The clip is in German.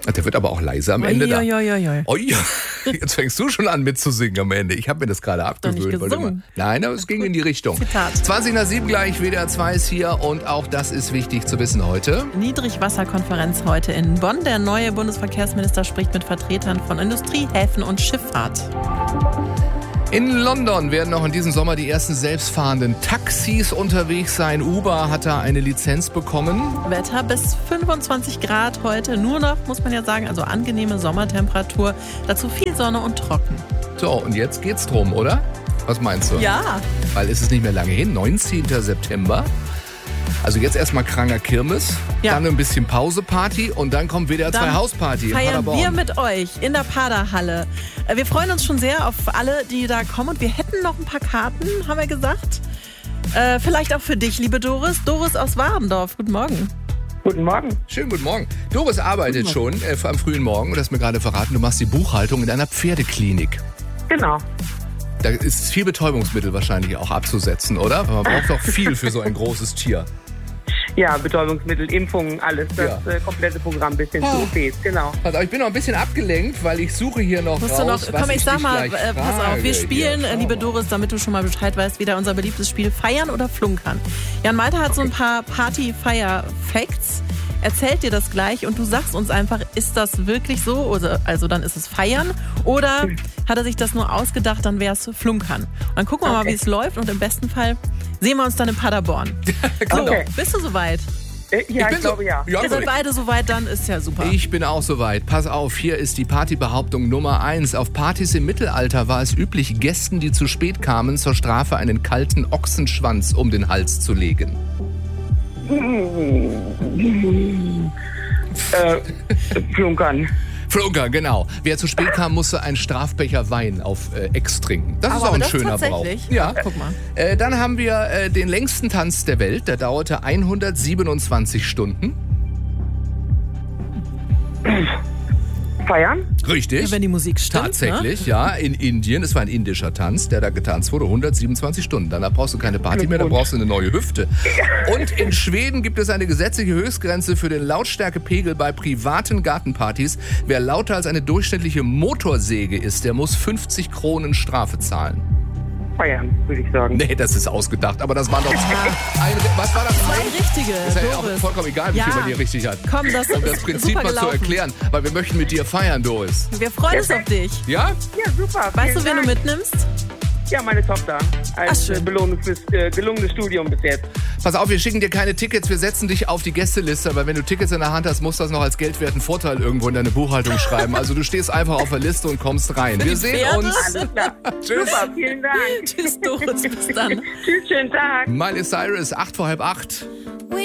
Der wird aber auch leise am Ende da. Oi. Oh ja, jetzt fängst du schon an mitzusingen am Ende. Ich habe mir das gerade abgewöhnt. Nein, aber es ging in die Richtung. Zitat. 20:07 gleich, WDR 2 ist hier und auch das ist wichtig zu wissen heute. Niedrigwasserkonferenz heute in Bonn. Der neue Bundesverkehrsminister spricht mit Vertretern von Industrie, Häfen und Schifffahrt. In London werden auch in diesem Sommer die ersten selbstfahrenden Taxis unterwegs sein. Uber hat da eine Lizenz bekommen. Wetter bis 25 Grad heute. Nur noch, muss man ja sagen, also angenehme Sommertemperatur. Dazu viel Sonne und trocken. So, und jetzt geht's drum, oder? Was meinst du? Ja. Weil es ist nicht mehr lange hin, 19. September. Also jetzt erstmal Kranger Kirmes, dann ein bisschen Pauseparty und dann kommt WDR 2 Hausparty in feiern Paderborn. wir mit euch in der Paderhalle. Wir freuen uns schon sehr auf alle, die da kommen. Und wir hätten noch ein paar Karten, haben wir gesagt. Vielleicht auch für dich, liebe Doris. Doris aus Warendorf. Guten Morgen. Guten Morgen. Schönen guten Morgen. Doris arbeitet schon am frühen Morgen. Du hast mir gerade verraten, du machst die Buchhaltung in einer Pferdeklinik. Genau. Da ist viel Betäubungsmittel wahrscheinlich auch abzusetzen, oder? Man braucht doch viel für so ein großes Tier. Ja, Betäubungsmittel, Impfungen, alles. Das komplette Programm bis hin zu OPs, genau. Also ich bin noch ein bisschen abgelenkt, weil ich suche hier noch raus, Komm, ich sag mal, pass auf, wir spielen, liebe Doris, damit du schon mal Bescheid weißt, wieder unser beliebtes Spiel Feiern oder Flunkern. Jan Malte hat so ein paar Party-Feier-Facts, erzählt dir das gleich und du sagst uns einfach, ist das wirklich so? Oder, also dann ist es Feiern oder hat er sich das nur ausgedacht, dann wäre es Flunkern. Und dann gucken wir mal, wie es läuft und im besten Fall sehen wir uns dann in Paderborn. Genau. So, bist du soweit? Ja, ich glaube ja. Ihr seid beide soweit, dann ist ja super. Ich bin auch soweit. Pass auf, hier ist die Partybehauptung Nummer 1. Auf Partys im Mittelalter war es üblich, Gästen, die zu spät kamen, zur Strafe einen kalten Ochsenschwanz um den Hals zu legen. Flunkern. Flunkern, genau. Wer zu spät kam, musste einen Strafbecher Wein auf Ex trinken. Das ist auch ein schöner Brauch. Ja, guck mal. Dann haben wir den längsten Tanz der Welt. Der dauerte 127 Stunden. Feiern? Richtig. Wenn die Musik stimmt. Tatsächlich, ja. In Indien. Es war ein indischer Tanz, der da getanzt wurde. 127 Stunden. Danach brauchst du keine Party mehr, dann brauchst du eine neue Hüfte. Und in Schweden gibt es eine gesetzliche Höchstgrenze für den Lautstärkepegel bei privaten Gartenpartys. Wer lauter als eine durchschnittliche Motorsäge ist, der muss 50 Kronen Strafe zahlen. Feiern, würde ich sagen. Nee, das ist ausgedacht. Aber das waren doch was war das? Zwei richtige. Ist ja auch vollkommen egal, wie viel man hier richtig hat. Komm, das um das ist Prinzip super mal zu gelaufen. erklären, weil wir möchten mit dir feiern, Doris. Wir freuen uns auf dich. Ja? Ja, super. Weißt du, Vielen wen du Dank. mitnimmst? Ja, meine Tochter. Als schön. Belohnung fürs gelungene Studium bis jetzt. Pass auf, wir schicken dir keine Tickets, wir setzen dich auf die Gästeliste, aber wenn du Tickets in der Hand hast, musst du das noch als geldwerten Vorteil irgendwo in deine Buchhaltung schreiben. Also du stehst einfach auf der Liste und kommst rein. Wir sehen Pferde? uns. Alles klar. Tschüss. Super, vielen Dank. Tschüss, Doris, bis dann. Tschüss, schönen Tag. Miley Cyrus, 7:45.